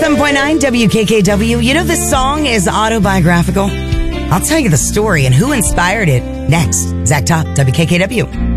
107.9 WKKW. You know, this song is autobiographical. I'll tell you the story and who inspired it next. Zach Top, WKKW.